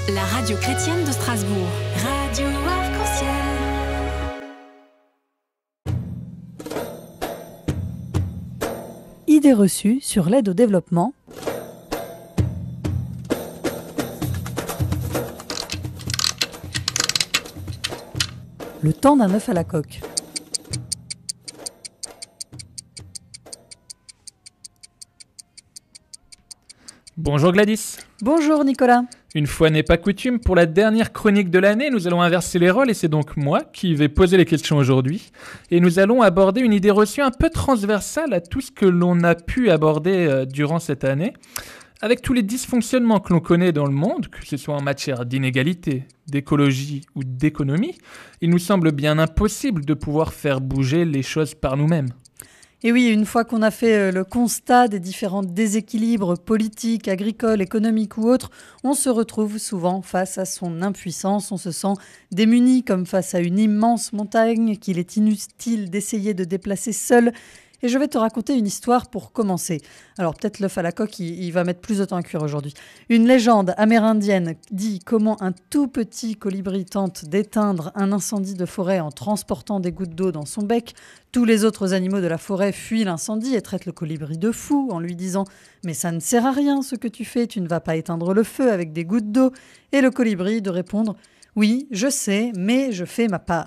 La radio chrétienne de Strasbourg. Radio Arc-en-Ciel. Idées reçues sur l'aide au développement. Le temps d'un œuf à la coque. Bonjour Gladys. Bonjour Nicolas. Une fois n'est pas coutume, pour la dernière chronique de l'année, nous allons inverser les rôles et c'est donc moi qui vais poser les questions aujourd'hui. Et nous allons aborder une idée reçue un peu transversale à tout ce que l'on a pu aborder durant cette année. Avec tous les dysfonctionnements que l'on connaît dans le monde, que ce soit en matière d'inégalité, d'écologie ou d'économie, il nous semble bien impossible de pouvoir faire bouger les choses par nous-mêmes. Et oui, une fois qu'on a fait le constat des différents déséquilibres politiques, agricoles, économiques ou autres, on se retrouve souvent face à son impuissance. On se sent démuni comme face à une immense montagne qu'il est inutile d'essayer de déplacer seul. Et je vais te raconter une histoire pour commencer. Alors peut-être l'œuf à la coque, il va mettre plus de temps à cuire aujourd'hui. Une légende amérindienne dit comment un tout petit colibri tente d'éteindre un incendie de forêt en transportant des gouttes d'eau dans son bec. Tous les autres animaux de la forêt fuient l'incendie et traitent le colibri de fou en lui disant « Mais ça ne sert à rien ce que tu fais, tu ne vas pas éteindre le feu avec des gouttes d'eau. » Et le colibri de répondre « Oui, je sais, mais je fais ma part. »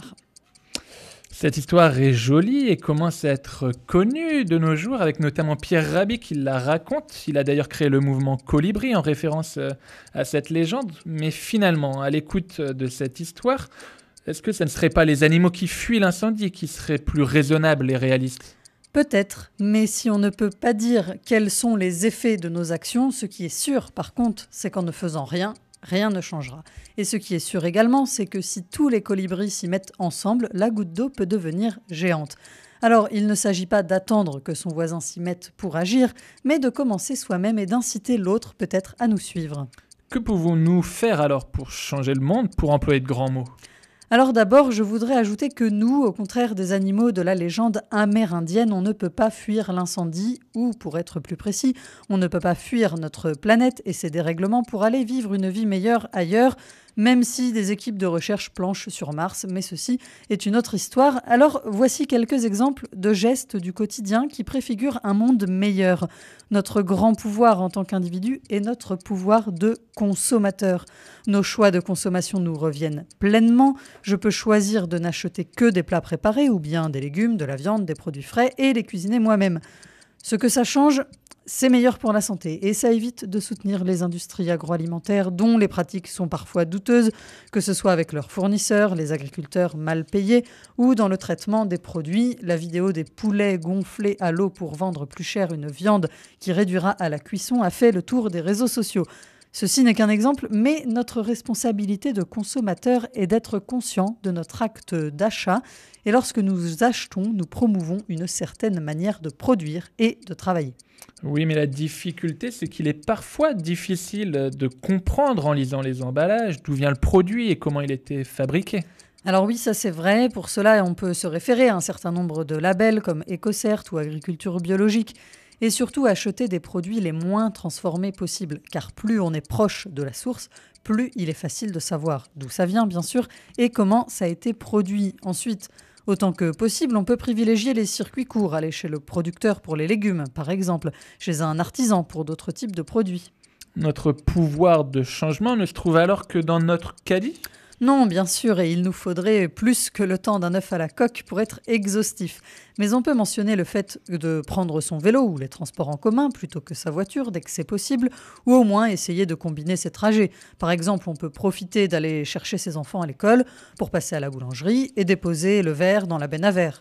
Cette histoire est jolie et commence à être connue de nos jours, avec notamment Pierre Rabhi qui la raconte. Il a d'ailleurs créé le mouvement Colibri en référence à cette légende. Mais finalement, à l'écoute de cette histoire, est-ce que ce ne serait pas les animaux qui fuient l'incendie qui seraient plus raisonnables et réalistes ? Peut-être, mais si on ne peut pas dire quels sont les effets de nos actions, ce qui est sûr, par contre, c'est qu'en ne faisant rien, rien ne changera. Et ce qui est sûr également, c'est que si tous les colibris s'y mettent ensemble, la goutte d'eau peut devenir géante. Alors, il ne s'agit pas d'attendre que son voisin s'y mette pour agir, mais de commencer soi-même et d'inciter l'autre peut-être à nous suivre. Que pouvons-nous faire alors pour changer le monde, pour employer de grands mots ? Alors d'abord, je voudrais ajouter que nous, au contraire des animaux de la légende amérindienne, on ne peut pas fuir l'incendie, ou pour être plus précis, on ne peut pas fuir notre planète et ses dérèglements pour aller vivre une vie meilleure ailleurs, même si des équipes de recherche planchent sur Mars, mais ceci est une autre histoire. Alors voici quelques exemples de gestes du quotidien qui préfigurent un monde meilleur. Notre grand pouvoir en tant qu'individu est notre pouvoir de consommateur. Nos choix de consommation nous reviennent pleinement. Je peux choisir de n'acheter que des plats préparés ou bien des légumes, de la viande, des produits frais et les cuisiner moi-même. Ce que ça change, c'est meilleur pour la santé et ça évite de soutenir les industries agroalimentaires dont les pratiques sont parfois douteuses, que ce soit avec leurs fournisseurs, les agriculteurs mal payés ou dans le traitement des produits. La vidéo des poulets gonflés à l'eau pour vendre plus cher une viande qui réduira à la cuisson a fait le tour des réseaux sociaux. Ceci n'est qu'un exemple, mais notre responsabilité de consommateur est d'être conscient de notre acte d'achat. Et lorsque nous achetons, nous promouvons une certaine manière de produire et de travailler. Oui, mais la difficulté, c'est qu'il est parfois difficile de comprendre en lisant les emballages d'où vient le produit et comment il était fabriqué. Alors oui, ça c'est vrai. Pour cela, on peut se référer à un certain nombre de labels comme EcoCert ou Agriculture biologique. Et surtout acheter des produits les moins transformés possibles, car plus on est proche de la source, plus il est facile de savoir d'où ça vient, bien sûr, et comment ça a été produit. Ensuite, autant que possible, on peut privilégier les circuits courts, aller chez le producteur pour les légumes, par exemple, chez un artisan pour d'autres types de produits. Notre pouvoir de changement ne se trouve alors que dans notre caddie ? Non, bien sûr, et il nous faudrait plus que le temps d'un œuf à la coque pour être exhaustif. Mais on peut mentionner le fait de prendre son vélo ou les transports en commun plutôt que sa voiture dès que c'est possible, ou au moins essayer de combiner ses trajets. Par exemple, on peut profiter d'aller chercher ses enfants à l'école pour passer à la boulangerie et déposer le verre dans la benne à verre.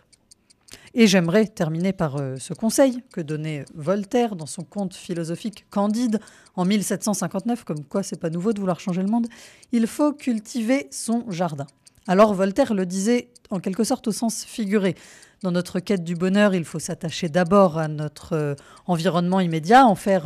Et j'aimerais terminer par ce conseil que donnait Voltaire dans son conte philosophique Candide en 1759, comme quoi c'est pas nouveau de vouloir changer le monde. Il faut cultiver son jardin. Alors Voltaire le disait en quelque sorte au sens figuré. Dans notre quête du bonheur, il faut s'attacher d'abord à notre environnement immédiat,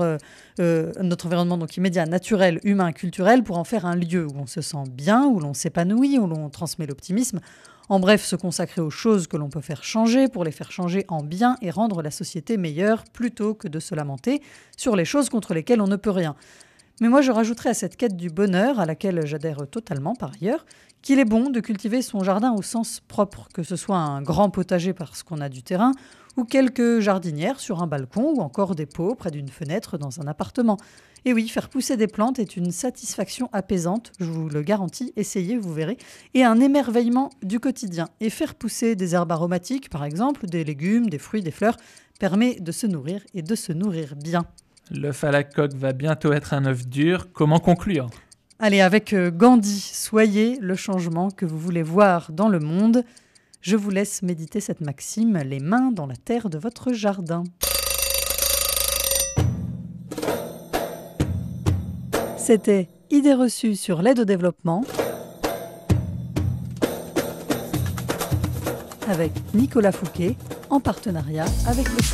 notre environnement donc immédiat, naturel, humain, culturel, pour en faire un lieu où on se sent bien, où l'on s'épanouit, où l'on transmet l'optimisme. En bref, se consacrer aux choses que l'on peut faire changer pour les faire changer en bien et rendre la société meilleure plutôt que de se lamenter sur les choses contre lesquelles on ne peut rien. Mais moi, je rajouterais à cette quête du bonheur, à laquelle j'adhère totalement par ailleurs, qu'il est bon de cultiver son jardin au sens propre, que ce soit un grand potager parce qu'on a du terrain, ou quelques jardinières sur un balcon, ou encore des pots près d'une fenêtre dans un appartement. Et oui, faire pousser des plantes est une satisfaction apaisante, je vous le garantis, essayez, vous verrez, et un émerveillement du quotidien. Et faire pousser des herbes aromatiques, par exemple, des légumes, des fruits, des fleurs, permet de se nourrir et de se nourrir bien. L'œuf à la coque va bientôt être un œuf dur. Comment conclure ? Allez, avec Gandhi, soyez le changement que vous voulez voir dans le monde. Je vous laisse méditer cette maxime, les mains dans la terre de votre jardin. C'était Idées reçues sur l'aide au développement avec Nicolas Fouquet en partenariat avec le